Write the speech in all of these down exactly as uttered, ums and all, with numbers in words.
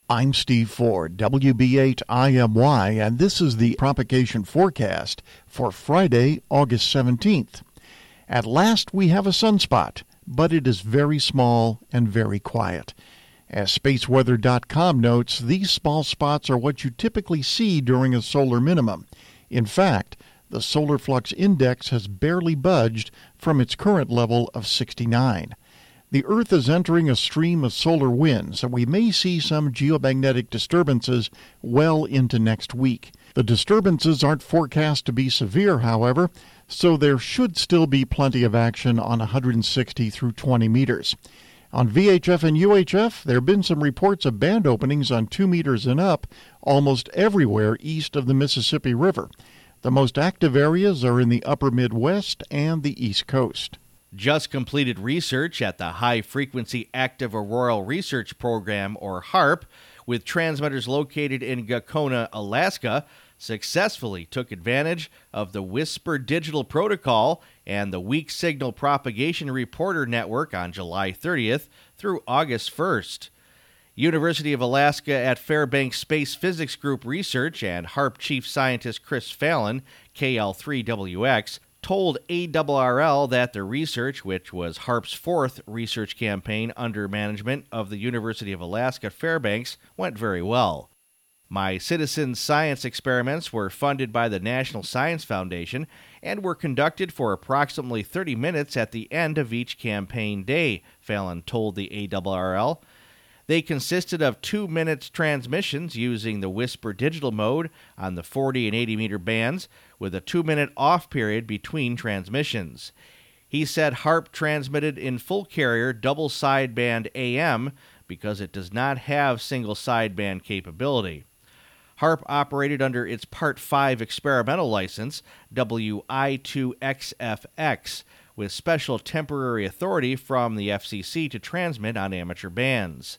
I'm Steve Ford, W B eight I M Y, and this is the propagation forecast for Friday, August seventeenth. At last we have a sunspot, but it is very small and very quiet. As space weather dot com notes, these small spots are what you typically see during a solar minimum. In fact, the solar flux index has barely budged from its current level of sixty-nine. The Earth is entering a stream of solar winds, and we may see some geomagnetic disturbances well into next week. The disturbances aren't forecast to be severe, however, so there should still be plenty of action on one hundred sixty through twenty meters. On V H F and U H F, there have been some reports of band openings on two meters and up almost everywhere east of the Mississippi River. The most active areas are in the upper Midwest and the East Coast. Just completed research at the High Frequency Active Auroral Research Program, or HAARP, with transmitters located in Gakona, Alaska, successfully took advantage of the WhisPR Digital Protocol and the Weak Signal Propagation Reporter Network on July thirtieth through August first. University of Alaska at Fairbanks Space Physics Group Research and HAARP Chief Scientist Chris Fallon, K L three W X, told A R R L that the research, which was HAARP's fourth research campaign under management of the University of Alaska at Fairbanks, went very well. My citizen science experiments were funded by the National Science Foundation and were conducted for approximately thirty minutes at the end of each campaign day, Fallon told the A R R L. They consisted of two-minute transmissions using the WhisPR digital mode on the forty and eighty meter bands, with a two-minute off period between transmissions. He said HAARP transmitted in full carrier double sideband A M because it does not have single sideband capability. HAARP operated under its Part five experimental license, W I two X F X, with special temporary authority from the F C C to transmit on amateur bands.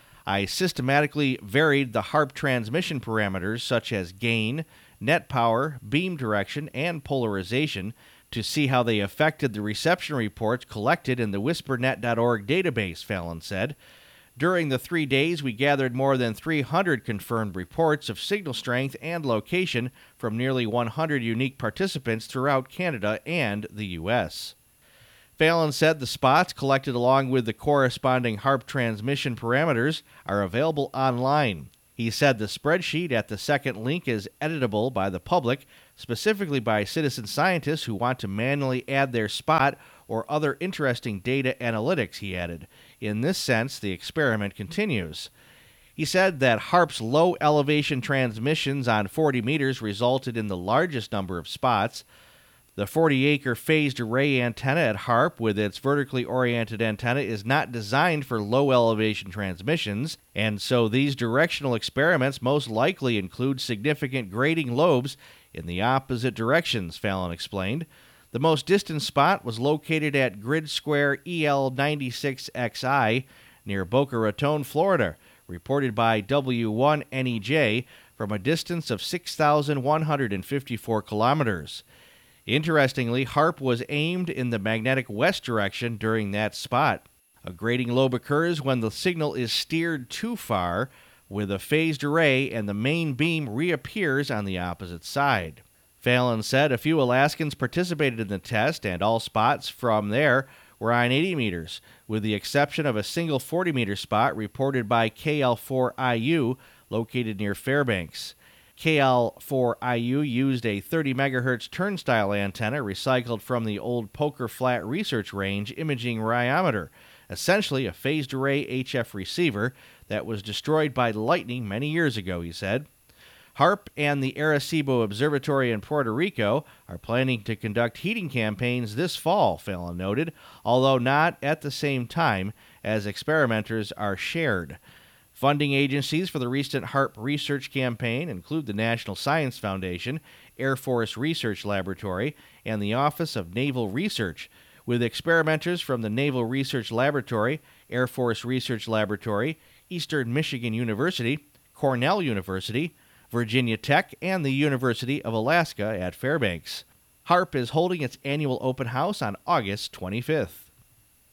I systematically varied the HAARP transmission parameters such as gain, net power, beam direction, and polarization to see how they affected the reception reports collected in the whisper net dot org database, Fallon said. During the three days, we gathered more than three hundred confirmed reports of signal strength and location from nearly one hundred unique participants throughout Canada and the U S Fallon said the spots collected along with the corresponding HAARP transmission parameters are available online. He said the spreadsheet at the second link is editable by the public, specifically by citizen scientists who want to manually add their spot or other interesting data analytics, he added. In this sense, the experiment continues. He said that HAARP's low-elevation transmissions on forty meters resulted in the largest number of spots. The forty-acre phased array antenna at HAARP with its vertically oriented antenna is not designed for low-elevation transmissions, and so these directional experiments most likely include significant grading lobes in the opposite directions, Fallon explained. The most distant spot was located at Grid Square E L ninety-six X I near Boca Raton, Florida, reported by W one N E J from a distance of six thousand one hundred fifty-four kilometers. Interestingly, HAARP was aimed in the magnetic west direction during that spot. A grading lobe occurs when the signal is steered too far with a phased array and the main beam reappears on the opposite side. Fallon said a few Alaskans participated in the test and all spots from there were on eighty meters, with the exception of a single forty meter spot reported by K L four I U located near Fairbanks. K L four I U used a thirty megahertz turnstile antenna recycled from the old Poker Flat Research Range imaging riometer, essentially a phased array H F receiver that was destroyed by lightning many years ago, he said. HAARP and the Arecibo Observatory in Puerto Rico are planning to conduct heating campaigns this fall, Fallon noted, although not at the same time, as experimenters are shared. Funding agencies for the recent HAARP research campaign include the National Science Foundation, Air Force Research Laboratory, and the Office of Naval Research, with experimenters from the Naval Research Laboratory, Air Force Research Laboratory, Eastern Michigan University, Cornell University, Virginia Tech, and the University of Alaska at Fairbanks. HAARP is holding its annual open house on August twenty-fifth.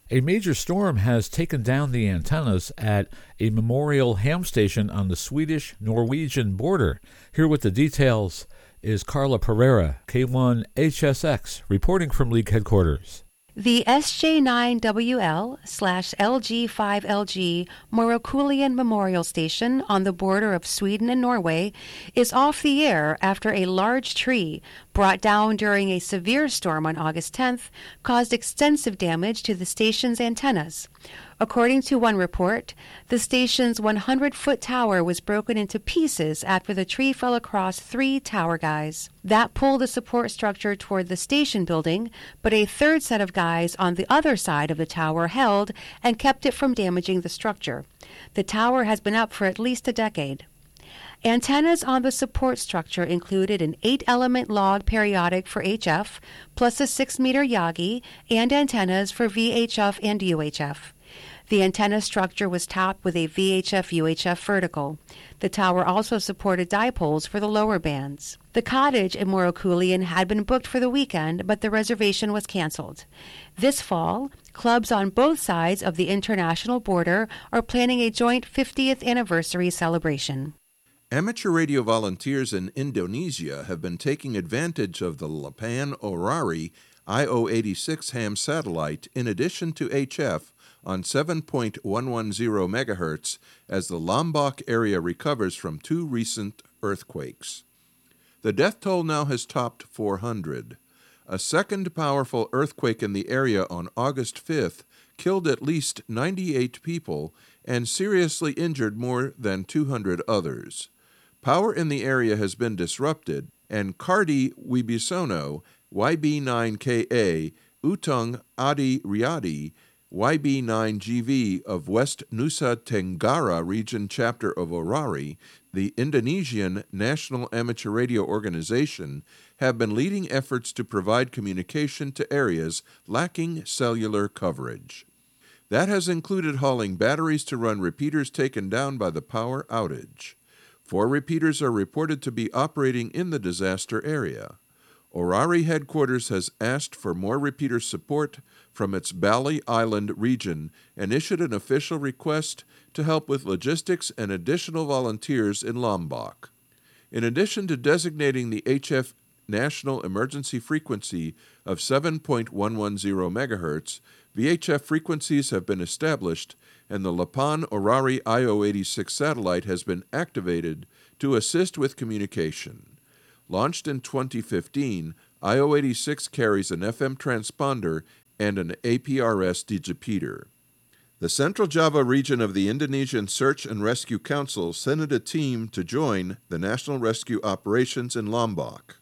A major storm has taken down the antennas at a memorial ham station on the Swedish-Norwegian border. Here with the details is Carla Pereira, K one H S X, reporting from League headquarters. The S J nine W L slash L G five L G Morokulien Memorial Station on the border of Sweden and Norway is off the air after a large tree brought down during a severe storm on August tenth caused extensive damage to the station's antennas. According to one report, the station's one hundred foot tower was broken into pieces after the tree fell across three tower guys. That pulled the support structure toward the station building, but a third set of guys on the other side of the tower held and kept it from damaging the structure. The tower has been up for at least a decade. Antennas on the support structure included an eight-element log periodic for H F, plus a six-meter Yagi, and antennas for V H F and U H F. The antenna structure was topped with a V H F U H F vertical. The tower also supported dipoles for the lower bands. The cottage in Morokulien had been booked for the weekend, but the reservation was canceled. This fall, clubs on both sides of the international border are planning a joint fiftieth anniversary celebration. Amateur radio volunteers in Indonesia have been taking advantage of the Lapan Orari I O eighty-six ham satellite in addition to H F on seven point one one zero megahertz as the Lombok area recovers from two recent earthquakes. The death toll now has topped four hundred. A second powerful earthquake in the area on August fifth killed at least ninety-eight people and seriously injured more than two hundred others. Power in the area has been disrupted, and Kardi Wibisono, Y B nine K A, Utang Adi Riyadi, Y B nine G V of West Nusa Tenggara Region Chapter of Orari, the Indonesian National Amateur Radio Organization, have been leading efforts to provide communication to areas lacking cellular coverage. That has included hauling batteries to run repeaters taken down by the power outage. Four repeaters are reported to be operating in the disaster area. Orari headquarters has asked for more repeater support from its Bali Island region and issued an official request to help with logistics and additional volunteers in Lombok. In addition to designating the H F national emergency frequency of seven point one one zero megahertz, V H F frequencies have been established, and the Lapan Orari I O eighty-six satellite has been activated to assist with communication. Launched in twenty fifteen, I O eighty-six carries an F M transponder and an A P R S digipeater. The Central Java region of the Indonesian Search and Rescue Council sent a team to join the national rescue operations in Lombok.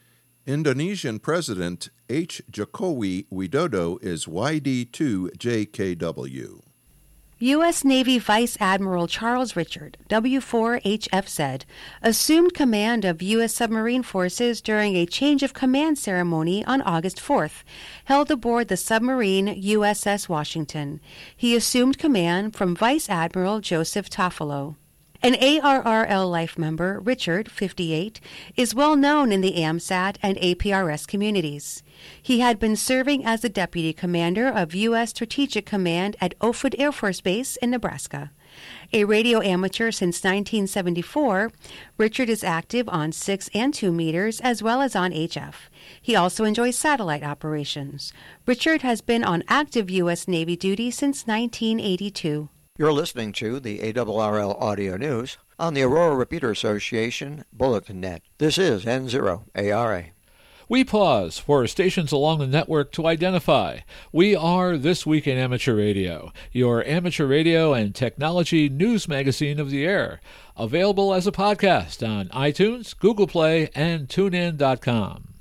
Indonesian President H. Jokowi Widodo is Y D two J K W. U S Navy Vice Admiral Charles Richard, W four H F Z, assumed command of U S submarine forces during a change of command ceremony on August fourth, held aboard the submarine U S S Washington. He assumed command from Vice Admiral Joseph Tafalo. An A R R L Life member, Richard, fifty-eight, is well known in the AMSAT and A P R S communities. He had been serving as the Deputy Commander of U S Strategic Command at Offutt Air Force Base in Nebraska. A radio amateur since nineteen seventy-four, Richard is active on six and two meters as well as on H F. He also enjoys satellite operations. Richard has been on active U S Navy duty since nineteen eighty-two. You're listening to the A R R L Audio News on the Aurora Repeater Association Bulletin Net. This is N zero A R A. We pause for stations along the network to identify. We are This Week in Amateur Radio, your amateur radio and technology news magazine of the air. Available as a podcast on iTunes, Google Play, and TuneIn dot com.